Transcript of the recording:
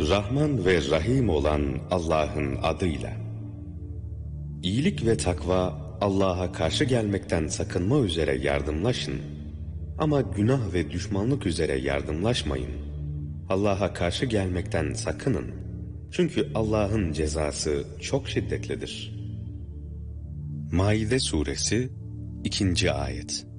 Rahman ve Rahim olan Allah'ın adıyla. İyilik ve takva Allah'a karşı gelmekten sakınma üzere yardımlaşın. Ama günah ve düşmanlık üzere yardımlaşmayın. Allah'a karşı gelmekten sakının. Çünkü Allah'ın cezası çok şiddetlidir. Maide suresi 2. ayet.